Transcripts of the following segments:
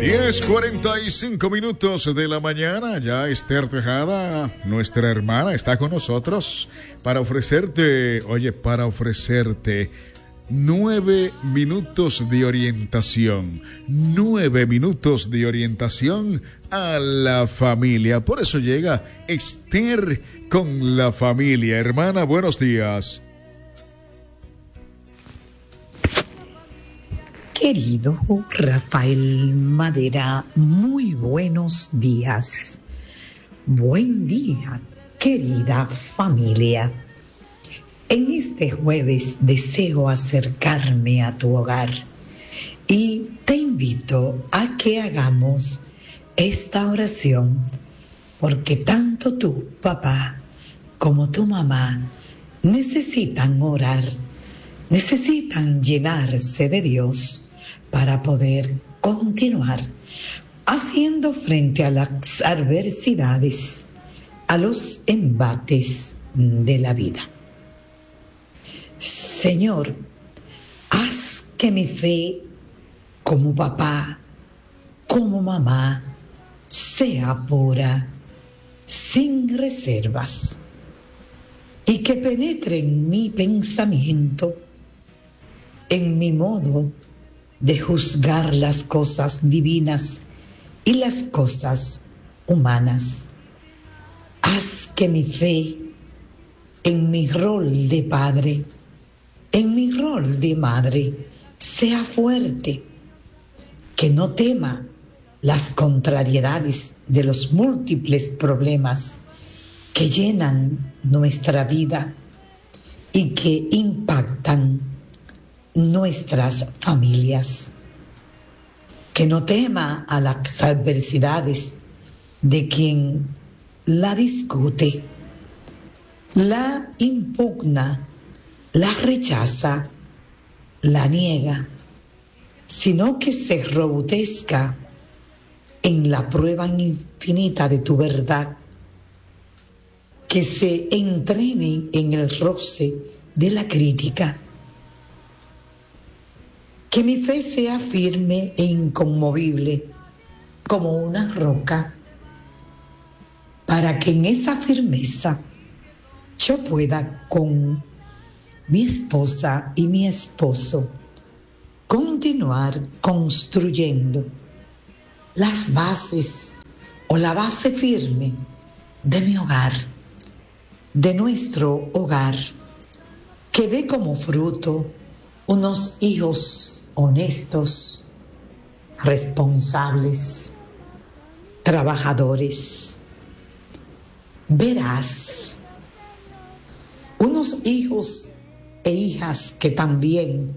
10:45 de la mañana, ya Esther Tejada, nuestra hermana, está con nosotros para ofrecerte 9 minutos de orientación. 9 minutos de orientación a la familia. Por eso llega Esther con la familia. Hermana, buenos días. Querido Rafael Madera, muy buenos días. Buen día, querida familia. En este jueves deseo acercarme a tu hogar y te invito a que hagamos esta oración, porque tanto tu papá como tu mamá necesitan orar, necesitan llenarse de Dios para poder continuar haciendo frente a las adversidades, a los embates de la vida. Señor, haz que mi fe como papá, como mamá, sea pura, sin reservas, y que penetre en mi pensamiento, en mi modo de juzgar las cosas divinas y las cosas humanas. Haz que mi fe en mi rol de padre, en mi rol de madre, sea fuerte, que no tema las contrariedades de los múltiples problemas que llenan nuestra vida y que impactan nuestras familias, que no tema a las adversidades de quien la discute, la impugna, la rechaza, la niega, sino que se robustezca en la prueba infinita de tu verdad, que se entrene en el roce de la crítica. Que mi fe sea firme e inconmovible como una roca, para que en esa firmeza yo pueda con mi esposa y mi esposo continuar construyendo las bases o la base firme de mi hogar, de nuestro hogar, que dé como fruto unos hijos honestos, responsables, trabajadores, veraz, unos hijos e hijas que también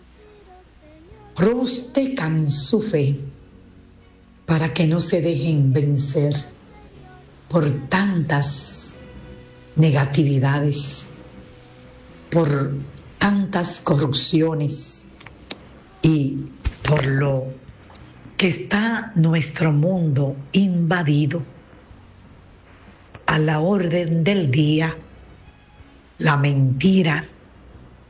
robustecan su fe para que no se dejen vencer por tantas negatividades, por tantas corrupciones y por lo que está nuestro mundo invadido. A la orden del día, la mentira,